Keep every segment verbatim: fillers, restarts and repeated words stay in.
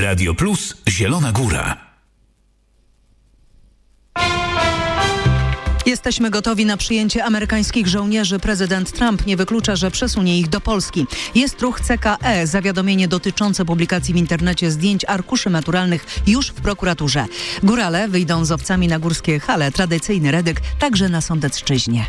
Radio Plus Zielona Góra. Jesteśmy gotowi na przyjęcie amerykańskich żołnierzy. Prezydent Trump nie wyklucza, że przesunie ich do Polski. Jest ruch C K E, zawiadomienie dotyczące publikacji w internecie zdjęć arkuszy maturalnych już w prokuraturze. Górale wyjdą z owcami na górskie hale. Tradycyjny redyk także na Sądecczyźnie.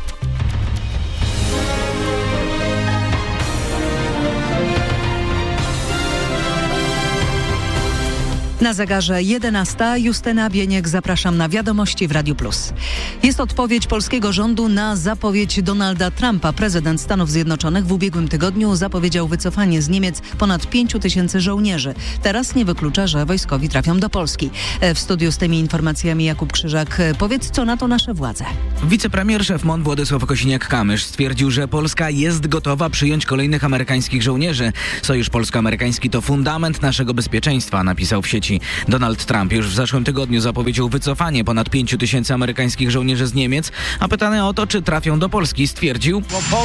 Na zegarze jedenasta. Justyna Bieniek, zapraszam na Wiadomości w Radiu Plus. Jest odpowiedź polskiego rządu na zapowiedź Donalda Trumpa. Prezydent Stanów Zjednoczonych w ubiegłym tygodniu zapowiedział wycofanie z Niemiec ponad pięciu tysięcy żołnierzy. Teraz nie wyklucza, że wojskowi trafią do Polski. W studiu z tymi informacjami Jakub Krzyżak. Powiedz, co na to nasze władze. Wicepremier szef M O N Władysław Kosiniak-Kamysz stwierdził, że Polska jest gotowa przyjąć kolejnych amerykańskich żołnierzy. Sojusz polsko-amerykański to fundament naszego bezpieczeństwa, napisał w sieci. Donald Trump już w zeszłym tygodniu zapowiedział wycofanie ponad pięciu tysięcy amerykańskich żołnierzy z Niemiec, a pytany o to, czy trafią do Polski, stwierdził: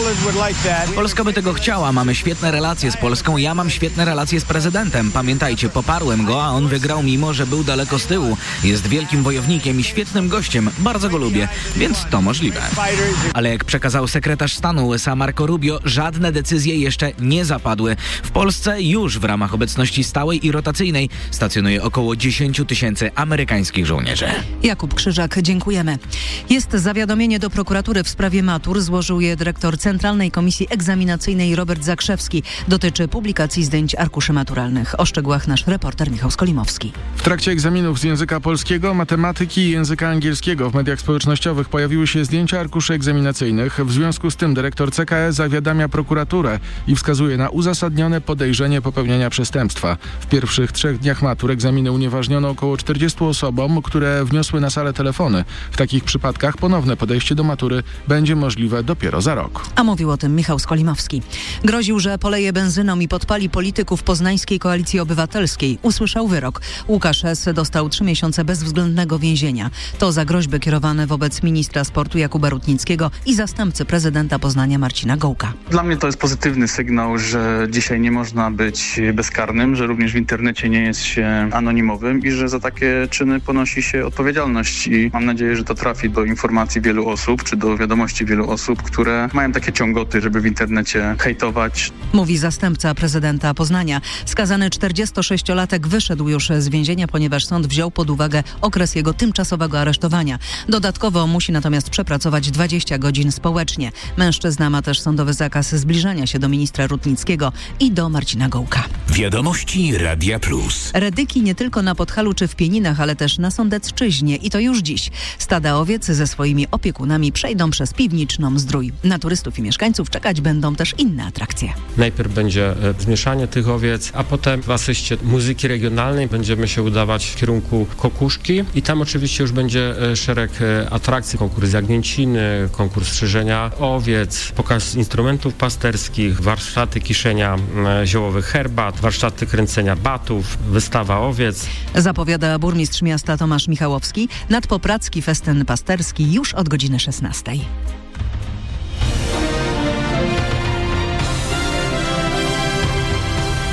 Polska by tego chciała, mamy świetne relacje z Polską, ja mam świetne relacje z prezydentem. Pamiętajcie, poparłem go, a on wygrał, mimo że był daleko z tyłu. Jest wielkim wojownikiem i świetnym gościem, bardzo go lubię, więc to możliwe. Ale jak przekazał sekretarz stanu U S A Marco Rubio, żadne decyzje jeszcze nie zapadły. W Polsce już w ramach obecności stałej i rotacyjnej stacjonuje około dziesięciu tysięcy amerykańskich żołnierzy. Jakub Krzyżak, dziękujemy. Jest zawiadomienie do prokuratury w sprawie matur. Złożył je dyrektor Centralnej Komisji Egzaminacyjnej Robert Zakrzewski. Dotyczy publikacji zdjęć arkuszy maturalnych. O szczegółach nasz reporter Michał Skolimowski. W trakcie egzaminów z języka polskiego, matematyki i języka angielskiego w mediach społecznościowych pojawiły się zdjęcia arkuszy egzaminacyjnych. W związku z tym dyrektor C K E zawiadamia prokuraturę i wskazuje na uzasadnione podejrzenie popełnienia przestępstwa. W pierwszych trzech dniach matur egzaminy unieważniono około czterdziestu osobom, które wniosły na salę telefony. W takich przypadkach ponowne podejście do matury będzie możliwe dopiero za rok. A mówił o tym Michał Skolimowski. Groził, że poleje benzyną i podpali polityków Poznańskiej Koalicji Obywatelskiej. Usłyszał wyrok. Łukasz S. dostał trzy miesiące bezwzględnego więzienia. To za groźby kierowane wobec ministra sportu Jakuba Rutnickiego i zastępcy prezydenta Poznania Marcina Gołka. Dla mnie to jest pozytywny sygnał, że dzisiaj nie można być bezkarnym, że również w internecie nie jest się anonimowym i że za takie czyny ponosi się odpowiedzialność i mam nadzieję, że to trafi do informacji wielu osób, czy do wiadomości wielu osób, które mają takie ciągoty, żeby w internecie hejtować. Mówi zastępca prezydenta Poznania. Skazany czterdziestosześciolatek wyszedł już z więzienia, ponieważ sąd wziął pod uwagę okres jego tymczasowego aresztowania. Dodatkowo musi natomiast przepracować dwadzieścia godzin społecznie. Mężczyzna ma też sądowy zakaz zbliżania się do ministra Rutnickiego i do Marcina Gołka. Wiadomości Radia Plus. Redyki nie tylko na Podhalu czy w Pieninach, ale też na Sądecczyźnie i to już dziś. Stada owiec ze swoimi opiekunami przejdą przez Piwniczną Zdrój. Na turystów i mieszkańców czekać będą też inne atrakcje. Najpierw będzie zmieszanie tych owiec, a potem w asyście muzyki regionalnej będziemy się udawać w kierunku Kokuszki i tam oczywiście już będzie szereg atrakcji, konkurs jagnięciny, konkurs strzyżenia owiec, pokaz instrumentów pasterskich, warsztaty kiszenia ziołowych herbat, warsztaty kręcenia batów, wystawa owiec. Zapowiada burmistrz miasta Tomasz Michałowski. Nadpopracki festyn pasterski już od godziny szesnastej.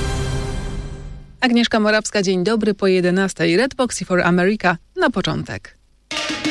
Agnieszka Morawska, dzień dobry po jedenastej. Red Box for America na początek.